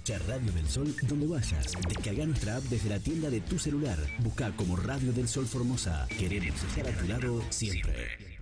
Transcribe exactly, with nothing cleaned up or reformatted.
escuchar Radio del Sol donde vayas. Descarga nuestra app desde la tienda de tu celular. Busca como Radio del Sol Formosa. Queremos estar a tu lado siempre.